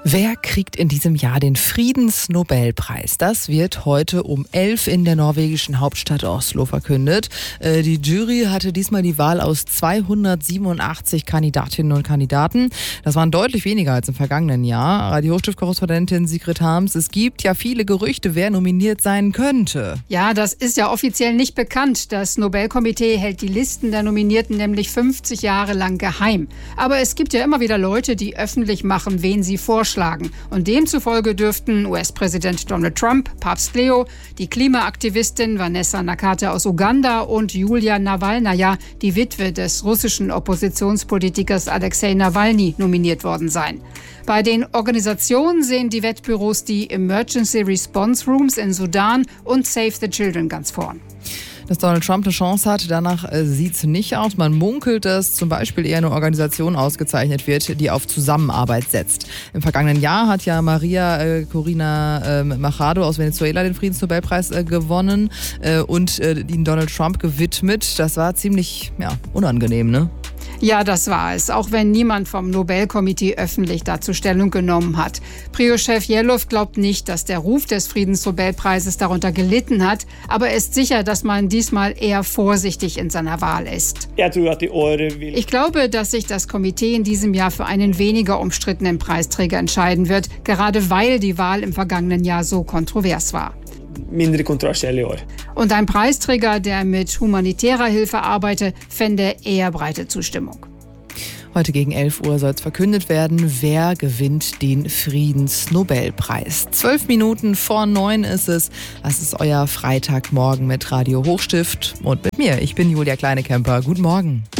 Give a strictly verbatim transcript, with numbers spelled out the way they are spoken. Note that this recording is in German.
Wer kriegt in diesem Jahr den Friedensnobelpreis? Das wird heute um elf in der norwegischen Hauptstadt Oslo verkündet. Äh, die Jury hatte diesmal die Wahl aus zweihundertsiebenundachtzig Kandidatinnen und Kandidaten. Das waren deutlich weniger als im vergangenen Jahr. Radio Hochstift-Korrespondentin Sigrid Harms, es gibt ja viele Gerüchte, wer nominiert sein könnte. Ja, das ist ja offiziell nicht bekannt. Das Nobelkomitee hält die Listen der Nominierten nämlich fünfzig Jahre lang geheim. Aber es gibt ja immer wieder Leute, die öffentlich machen, wen sie vorschlagen. Und demzufolge dürften U S-Präsident Donald Trump, Papst Leo, die Klimaaktivistin Vanessa Nakate aus Uganda und Julia Nawalnaja, die Witwe des russischen Oppositionspolitikers Alexei Nawalny, nominiert worden sein. Bei den Organisationen sehen die Wettbüros die Emergency Response Rooms in Sudan und Save the Children ganz vorn. Dass Donald Trump eine Chance hat, danach äh, sieht es nicht aus. Man munkelt, dass zum Beispiel eher eine Organisation ausgezeichnet wird, die auf Zusammenarbeit setzt. Im vergangenen Jahr hat ja Maria äh, Corina äh, Machado aus Venezuela den Friedensnobelpreis äh, gewonnen äh, und äh, ihn Donald Trump gewidmet. Das war ziemlich ja, unangenehm, ne? Ja, das war es, auch wenn niemand vom Nobelkomitee öffentlich dazu Stellung genommen hat. Prio-Chef Jelov glaubt nicht, dass der Ruf des Friedensnobelpreises darunter gelitten hat, aber er ist sicher, dass man diesmal eher vorsichtig in seiner Wahl ist. Ich glaube, dass sich das Komitee in diesem Jahr für einen weniger umstrittenen Preisträger entscheiden wird, gerade weil die Wahl im vergangenen Jahr so kontrovers war. Mindre kontroversiell i år. Und ein Preisträger, der mit humanitärer Hilfe arbeitet, fände eher breite Zustimmung. Heute gegen elf Uhr soll es verkündet werden, wer gewinnt den Friedensnobelpreis. Zwölf Minuten vor neun ist es. Das ist euer Freitagmorgen mit Radio Hochstift und mit mir. Ich bin Julia Kleinekemper. Guten Morgen.